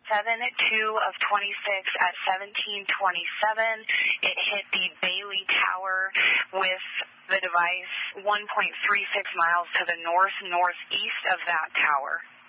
7/2 of 26 at 1727. It hit the Bailey Tower with the device 1.36 miles to the northeast of that tower.